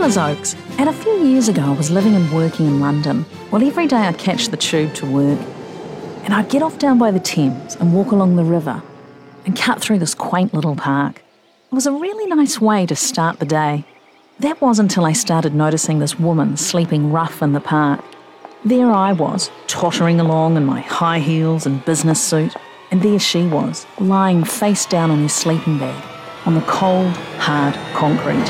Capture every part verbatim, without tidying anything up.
is Oaks, and a few years ago I was living and working in London. Well, every day I'd catch the tube to work, and I'd get off down by the Thames and walk along the river and cut through this quaint little park. It was a really nice way to start the day. That was until I started noticing this woman sleeping rough in the park. There I was, tottering along in my high heels and business suit, and there she was, lying face down on her sleeping bag on the cold, hard concrete.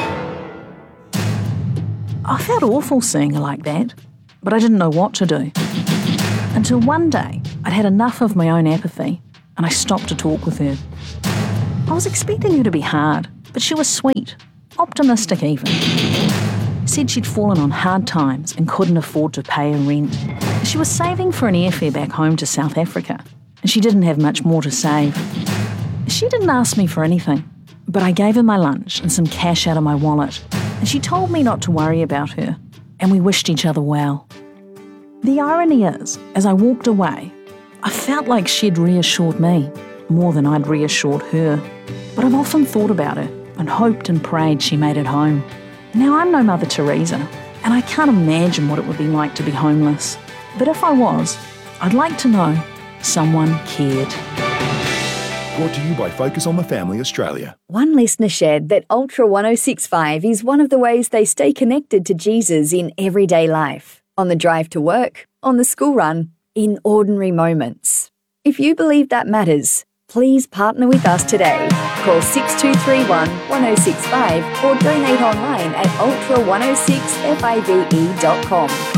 I felt awful seeing her like that, but I didn't know what to do. Until one day, I'd had enough of my own apathy, and I stopped to talk with her. I was expecting her to be hard, but she was sweet, optimistic even. Said she'd fallen on hard times and couldn't afford to pay her rent. She was saving for an airfare back home to South Africa, and she didn't have much more to save. She didn't ask me for anything, but I gave her my lunch and some cash out of my wallet, and she told me not to worry about her, and we wished each other well. The irony is, as I walked away, I felt like she'd reassured me more than I'd reassured her. But I've often thought about her and hoped and prayed she made it home. Now, I'm no Mother Teresa, and I can't imagine what it would be like to be homeless. But if I was, I'd like to know someone cared. Brought to you by Focus on the Family Australia. One listener shared that Ultra ten sixty-five is one of the ways they stay connected to Jesus in everyday life, on the drive to work, on the school run, in ordinary moments. If you believe that matters, please partner with us today. Call six two three one, one oh six five or donate online at ultra one oh six five e dot com.